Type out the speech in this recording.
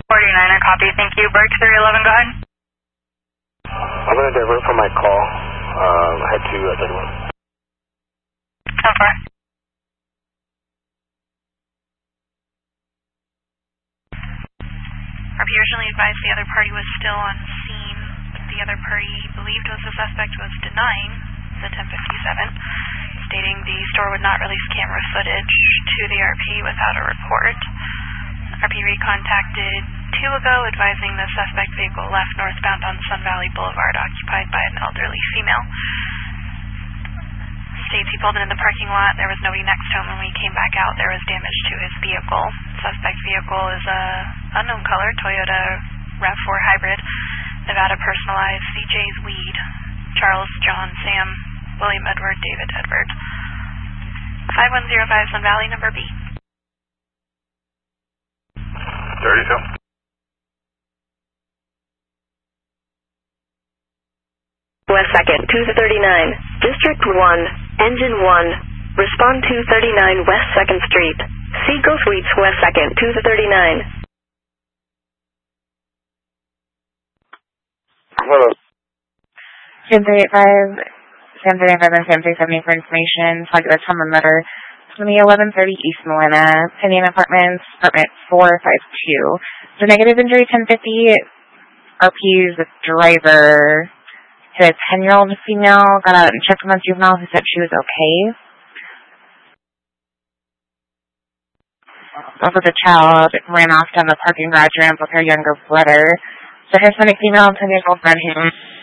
49er, copy. Thank you. Berg 311, go ahead. I'm going to divert from my call. Head to 31. How far? RP originally advised the other party was still on scene, but the other party believed was the suspect was denying the 1057, stating the store would not release camera footage to the RP without a report. RP recontacted 2 ago, advising the suspect vehicle left northbound on Sun Valley Boulevard, occupied by an elderly female. States he pulled into the parking lot. There was nobody next to him. When we came back out, there was damage to his vehicle. Suspect vehicle is a unknown color, Toyota RAV4 hybrid, Nevada personalized, CJ's Weed, Charles, John, Sam, William Edward, David Edward. 5105 Sun Valley, number B. 32. West 2nd, 239. District 1, Engine 1. Respond 239 West 2nd Street. Seagull Suites, West 2nd, 239. Hello. Sam 385, Sam 385 and Sam 370 for information. Target the Tom Letter. It's going to be 1130 East Milena, Pinion Apartments, apartment 452. So negative injury 1050. RP's driver hit a 10-year-old female, got out and checked on the juvenile who said she was okay. Also, the child ran off down the parking garage ramp with her younger brother. So Hispanic female, 10-year-old friend who